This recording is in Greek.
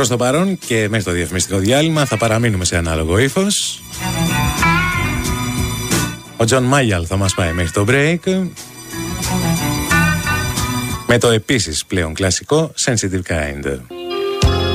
Προς το παρόν και μέχρι το διαφημιστικό διάλειμμα θα παραμείνουμε σε ανάλογο ύφος. Ο Τζον Μάγιαλ θα μας πάει μέχρι το break με το επίσης πλέον κλασικό Sensitive Kind.